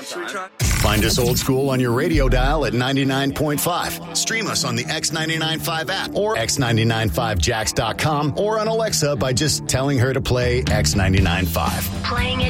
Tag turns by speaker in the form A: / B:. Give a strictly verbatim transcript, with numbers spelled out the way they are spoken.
A: on time.
B: Find us old school on your radio dial at ninety-nine point five. Stream us on the X ninety-nine point five app or x nine nine five jacks dot com or on Alexa by just telling her to play X ninety-nine point five.
C: Playing it